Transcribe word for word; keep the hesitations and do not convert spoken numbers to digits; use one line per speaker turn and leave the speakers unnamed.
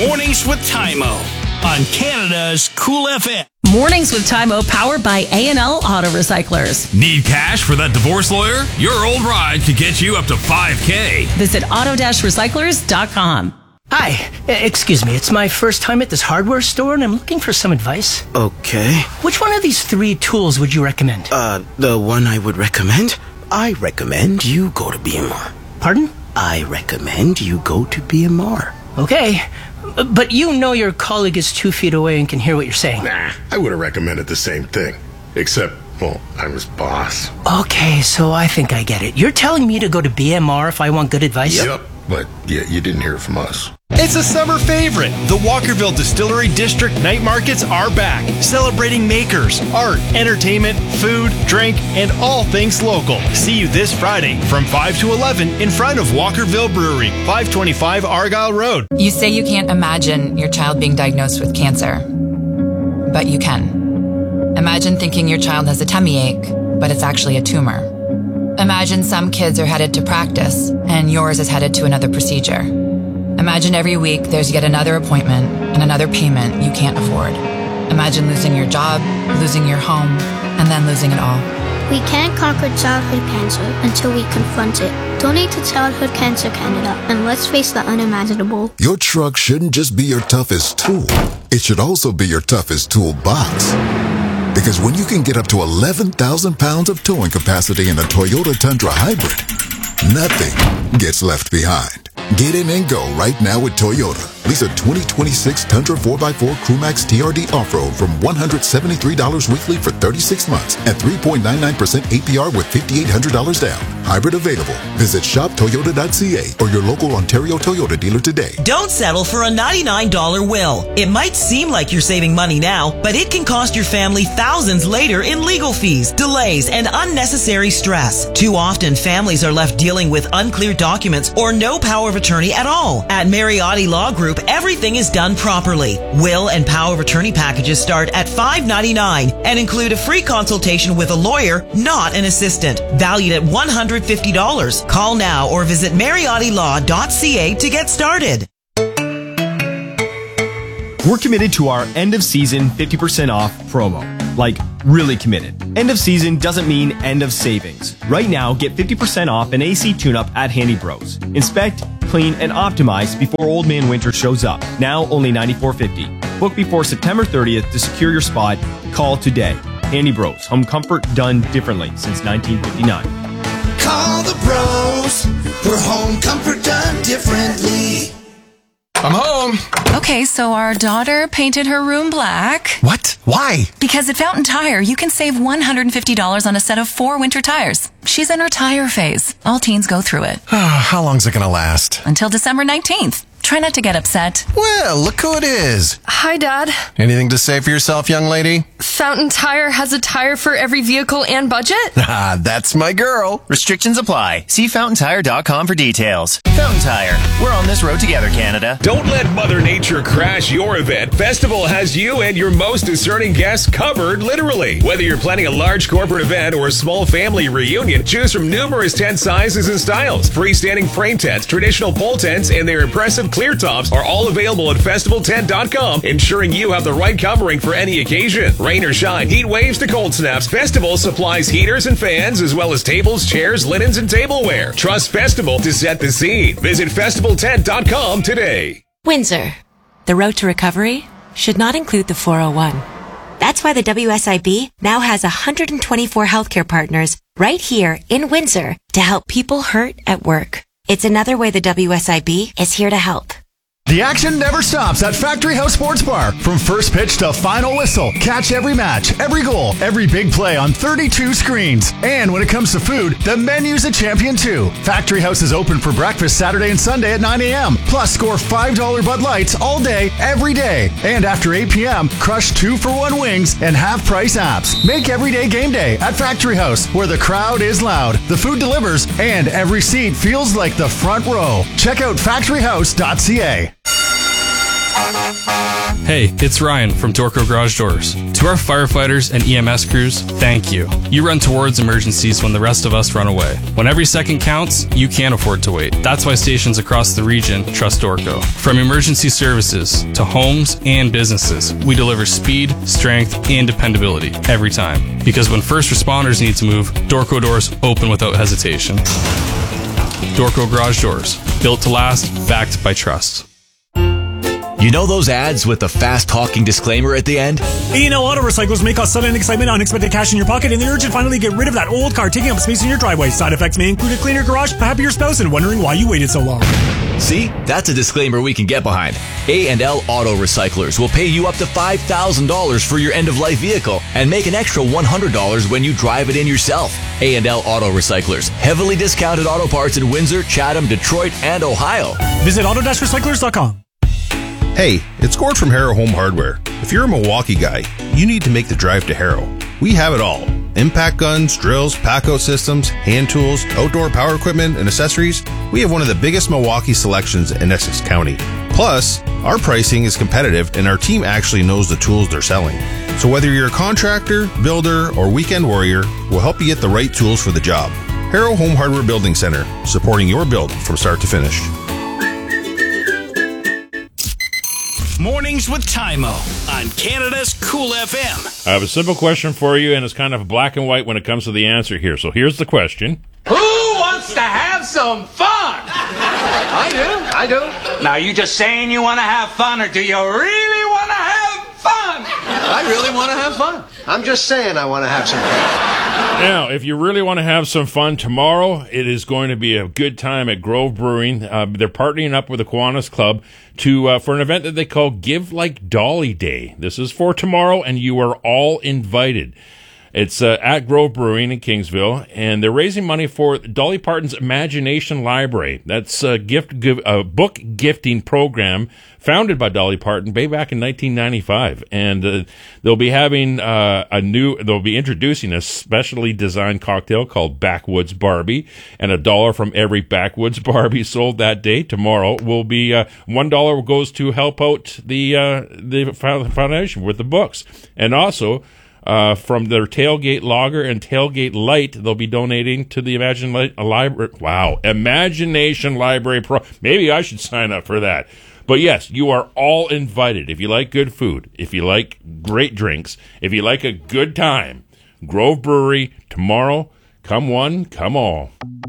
Mornings with Tymo on Canada's Cool F M.
Mornings with Tymo, powered by A and L Auto Recyclers.
Need cash for that divorce lawyer? Your old ride could get you up to five K.
Visit auto recyclers dot com.
Hi, excuse me, it's my first time at this hardware store and I'm looking for some advice.
Okay.
Which one of these three tools would you recommend?
Uh, the one I would recommend? I recommend you go to B M R.
Pardon?
I recommend you go to B M R.
Okay, but you know your colleague is two feet away and can hear what you're saying.
Nah, I would have recommended the same thing. Except, well, I was boss.
Okay, so I think I get it. You're telling me to go to B M R if I want good advice?
Yep, but yeah, you didn't hear it from us.
It's a summer favorite. The Walkerville Distillery District night markets are back, celebrating makers, art, entertainment, food, drink, and all things local. See you this Friday from five to eleven in front of Walkerville Brewery, five twenty-five Argyle Road.
You say you can't imagine your child being diagnosed with cancer, but you can. Imagine thinking your child has a tummy ache, but it's actually a tumor. Imagine some kids are headed to practice and yours is headed to another procedure. Imagine every week there's yet another appointment and another payment you can't afford. Imagine losing your job, losing your home, and then losing it all.
We can't conquer childhood cancer until we confront it. Donate to Childhood Cancer Canada and let's face the unimaginable.
Your truck shouldn't just be your toughest tool. It should also be your toughest toolbox. Because when you can get up to eleven thousand pounds of towing capacity in a Toyota Tundra Hybrid, nothing gets left behind. Get in and go right now with Toyota. Lease a twenty twenty-six Tundra four by four Crewmax T R D Off-Road from one hundred seventy-three dollars weekly for thirty-six months at three point nine nine percent A P R with five thousand eight hundred dollars down. Hybrid available. Visit shop toyota dot c a or your local Ontario Toyota dealer today.
Don't settle for a ninety-nine dollar will. It might seem like you're saving money now, but it can cost your family thousands later in legal fees, delays, and unnecessary stress. Too often, families are left dealing with unclear documents or no power of attorney at all. At Mariotti Law Group, everything is done properly. Will and power of attorney packages start at five ninety-nine and include a free consultation with a lawyer, not an assistant, valued at one hundred fifty dollars. Call now or visit mariotti law dot c a to get started.
We're committed to our end of season fifty percent off promo. Like, really committed. End of season doesn't mean end of savings. Right now, get fifty percent off an A C tune-up at Handy Bros. Inspect, clean, and optimize before Old Man Winter shows up. Now only ninety-four fifty. Book before September thirtieth to secure your spot. Call today. Handy Bros. Home comfort done differently since nineteen fifty-nine.
Call the bros for home comfort done differently.
I'm home.
Okay, so our daughter painted her room black.
What? Why?
Because at Fountain Tire, you can save one hundred fifty dollars on a set of four winter tires. She's in her tire phase. All teens go through it.
How long's it gonna last?
Until December nineteenth. Try not to get upset.
Well, look who it is.
Hi, Dad.
Anything to say for yourself, young lady?
Fountain Tire has a tire for every vehicle and budget?
Ah, that's my girl.
Restrictions apply. See fountain tire dot com for details. Fountain Tire. We're on this road together, Canada.
Don't let Mother Nature crash your event. Festival has you and your most discerning guests covered, literally. Whether you're planning a large corporate event or a small family reunion, choose from numerous tent sizes and styles. Freestanding frame tents, traditional pole tents, and their impressive clear tops are all available at festival tent dot com, ensuring you have the right covering for any occasion. Rain or shine, heat waves to cold snaps, Festival supplies heaters and fans, as well as tables, chairs, linens, and tableware. Trust Festival to set the scene. Visit festival tent dot com today.
Windsor. The road to recovery should not include the four oh one. That's why the W S I B now has one hundred twenty-four healthcare partners right here in Windsor to help people hurt at work. It's another way the W S I B is here to help.
The action never stops at Factory House Sports Bar. From first pitch to final whistle, catch every match, every goal, every big play on thirty-two screens. And when it comes to food, the menu's a champion too. Factory House is open for breakfast Saturday and Sunday at nine a.m. Plus score five dollar Bud Lights all day, every day. And after eight p.m., crush two for one wings and half price apps. Make everyday game day at Factory House, where the crowd is loud, the food delivers, and every seat feels like the front row. Check out factory house dot c a.
Hey, it's Ryan from Dorco Garage Doors. To our firefighters and E M S crews, thank you. You run towards emergencies when the rest of us run away. When every second counts, you can't afford to wait. That's why stations across the region trust Dorco. From emergency services to homes and businesses, we deliver speed, strength, and dependability every time. Because when first responders need to move, Dorco doors open without hesitation. Dorco Garage Doors, built to last, backed by trust.
You know those ads with the fast-talking disclaimer at the end?
A and L Auto Recyclers may cause sudden excitement, unexpected cash in your pocket, and the urge to finally get rid of that old car taking up space in your driveway. Side effects may include a cleaner garage, a happier spouse, and wondering why you waited so long.
See? That's a disclaimer we can get behind. A and L Auto Recyclers will pay you up to five thousand dollars for your end-of-life vehicle and make an extra one hundred dollars when you drive it in yourself. A and L Auto Recyclers. Heavily discounted auto parts in Windsor, Chatham, Detroit, and Ohio.
Visit auto dash recyclers dot com.
Hey, it's Gord from Harrow Home Hardware. If you're a Milwaukee guy, you need to make the drive to Harrow. We have it all. Impact guns, drills, pack-out systems, hand tools, outdoor power equipment, and accessories. We have one of the biggest Milwaukee selections in Essex County. Plus, our pricing is competitive and our team actually knows the tools they're selling. So whether you're a contractor, builder, or weekend warrior, we'll help you get the right tools for the job. Harrow Home Hardware Building Center, supporting your build from start to finish.
Mornings with Tymo on Canada's Cool F M.
I have a simple question for you, and it's kind of black and white when it comes to the answer here. So here's the question.
Who wants to have some fun? I do, I do. Now, you just saying you want to have fun, or do you really want to have fun?
I really want to have fun. I'm just saying I want to have some fun.
Now, if you really want to have some fun tomorrow, it is going to be a good time at Grove Brewing. Uh, they're partnering up with the Kiwanis Club to uh, for an event that they call Give Like Dolly Day. This is for tomorrow, and you are all invited. It's uh, at Grove Brewing in Kingsville, and they're raising money for Dolly Parton's Imagination Library. That's a gift, give, a book gifting program founded by Dolly Parton way back in nineteen ninety-five. And uh, they'll be having uh, a new, they'll be introducing a specially designed cocktail called Backwoods Barbie, and a dollar from every Backwoods Barbie sold that day tomorrow will be uh, one dollar goes to help out the uh, the foundation with the books, and also. Uh, from their Tailgate Lager and Tailgate Light, they'll be donating to the Imagine Li- Library. Wow, Imagination Library Pro. Maybe I should sign up for that. But yes, you are all invited. If you like good food, if you like great drinks, if you like a good time, Grove Brewery tomorrow. Come one, come all.